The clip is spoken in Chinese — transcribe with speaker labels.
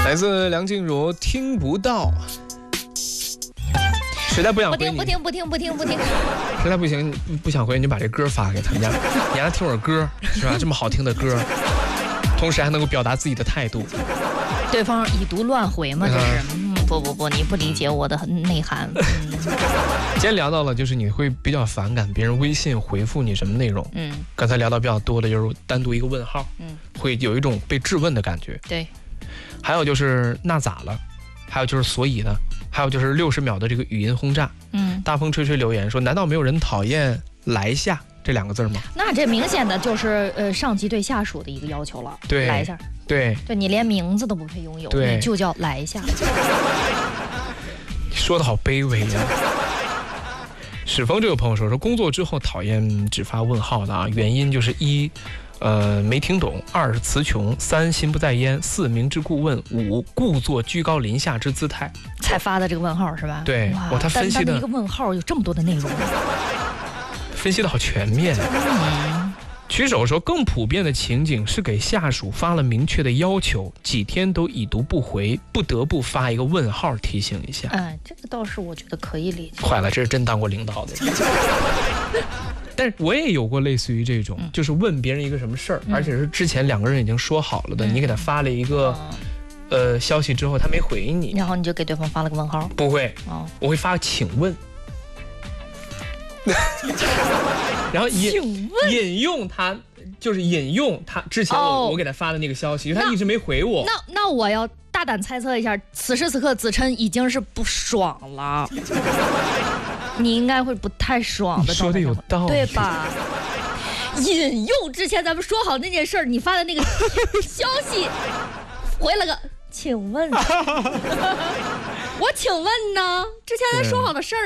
Speaker 1: 来自梁静茹，听不到。实在不想回你，
Speaker 2: 不听，
Speaker 1: 实在不行不想回你就把这歌发给他，你让他听会儿歌，是吧？这么好听的歌，同时还能够表达自己的态度。
Speaker 2: 对方已读乱回嘛，这是。不，你不理解我的内涵。
Speaker 1: 今天聊到了，就是你会比较反感别人微信回复你什么内容。刚才聊到比较多的就是单独一个问号，会有一种被质问的感觉。
Speaker 2: 对。
Speaker 1: 还有就是那咋了？还有就是所以呢？还有就是60秒的这个语音轰炸。大风吹吹留言说，难道没有人讨厌来下这2个字吗？
Speaker 2: 那这明显的就是上级对下属的一个要求了。
Speaker 1: 对，
Speaker 2: 来一下。
Speaker 1: 对，
Speaker 2: 你连名字都不配拥有，你就叫来一下。
Speaker 1: 说的好卑微呀。史峰这个朋友说工作之后讨厌只发问号的啊，原因就是1没听懂，2是词穷，3心不在焉，4明知故问，5故作居高临下之姿态，
Speaker 2: 才发的这个问号是吧？
Speaker 1: 对，他分析的
Speaker 2: 一个问号有这么多的内容，
Speaker 1: 分析的好全面。曲手说，更普遍的情景是给下属发了明确的要求，几天都已读不回，不得不发一个问号提醒一下。
Speaker 2: 这个倒是我觉得可以理解。
Speaker 1: 坏了，这是真当过领导的。但是我也有过类似于这种，就是问别人一个什么事儿，而且是之前2个人已经说好了的，你给他发了一个消息之后，他没回你，
Speaker 2: 然后你就给对方发了个问号？
Speaker 1: 不会，我会发请问。然后引用他，就是引用他之前我给他发的那个消息，他一直没回我。
Speaker 2: 那我要大胆猜测一下，此时此刻子琛已经是不爽了。你应该会不太爽的。
Speaker 1: 说的有道理，
Speaker 2: 对吧？引用之前咱们说好那件事，你发的那个消息，回了个请问。我请问呢？之前咱说好的事儿。